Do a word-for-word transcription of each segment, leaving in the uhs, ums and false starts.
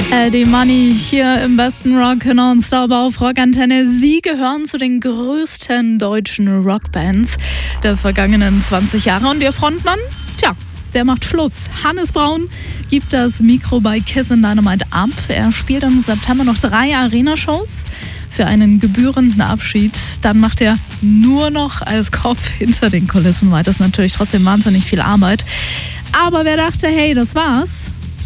Eddie Money hier im besten Rock Nonstop auf Rockantenne. Sie gehören zu den größten deutschen Rockbands der vergangenen zwanzig Jahre. Und ihr Frontmann, tja, der macht Schluss. Hannes Braun gibt das Mikro bei Kissin' Dynamite ab. Er spielt im September noch drei Arena-Shows für einen gebührenden Abschied. Dann macht er nur noch als Kopf hinter den Kulissen weiter. Das ist natürlich trotzdem wahnsinnig viel Arbeit. Aber wer dachte, hey, das war's?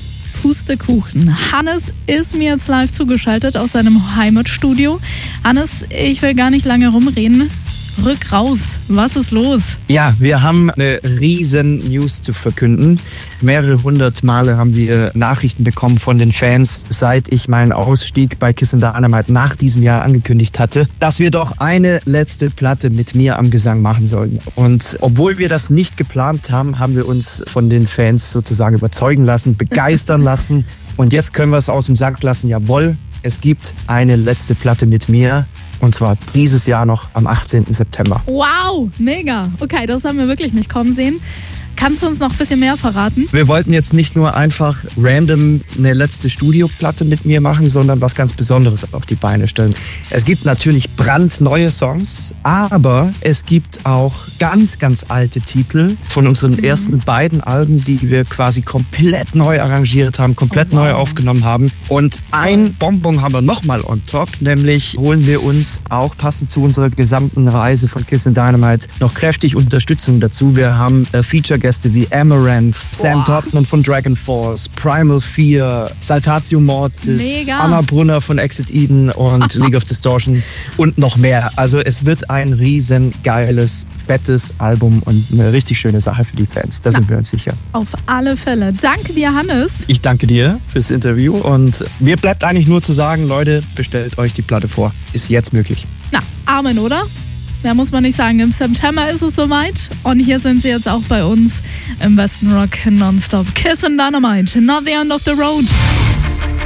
Pustekuchen. Hannes ist mir jetzt live zugeschaltet aus seinem Heimatstudio. Hannes, ich will gar nicht lange rumreden. Rück raus. Was ist los? Ja, wir haben eine riesen News zu verkünden. Mehrere hundert Male haben wir Nachrichten bekommen von den Fans, seit ich meinen Ausstieg bei Kissin' Dynamite nach diesem Jahr angekündigt hatte, dass wir doch eine letzte Platte mit mir am Gesang machen sollen. Und obwohl wir das nicht geplant haben, haben wir uns von den Fans sozusagen überzeugen lassen, begeistern lassen. Und jetzt können wir es aus dem Sack lassen. Jawohl, es gibt eine letzte Platte mit mir. Und zwar dieses Jahr noch am achtzehnten September. Wow, mega. Okay, das haben wir wirklich nicht kommen sehen. Kannst du uns noch ein bisschen mehr verraten? Wir wollten jetzt nicht nur einfach random eine letzte Studioplatte mit mir machen, sondern was ganz Besonderes auf die Beine stellen. Es gibt natürlich brandneue Songs, aber es gibt auch ganz, ganz alte Titel von unseren mhm. ersten beiden Alben, die wir quasi komplett neu arrangiert haben, komplett oh, wow. neu aufgenommen haben. Und ein Bonbon haben wir nochmal on top, nämlich holen wir uns auch passend zu unserer gesamten Reise von Kissin' Dynamite noch kräftig Unterstützung dazu. Wir haben äh, Feature Gäste wie Amaranth, Sam Todman von Dragon Force, Primal Fear, Saltatio Mortis, Mega. Anna Brunner von Exit Eden und League of Distortion und noch mehr. Also es wird ein riesen geiles, fettes Album und eine richtig schöne Sache für die Fans. Da sind wir uns sicher. Auf alle Fälle. Danke dir, Hannes. Ich danke dir fürs Interview und mir bleibt eigentlich nur zu sagen, Leute, bestellt euch die Platte vor. Ist jetzt möglich. Na, Amen, oder? Ja, muss man nicht sagen. Im September ist es soweit. Und hier sind sie jetzt auch bei uns im besten Rock Nonstop. Kissin' Dynamite, not the end of the road.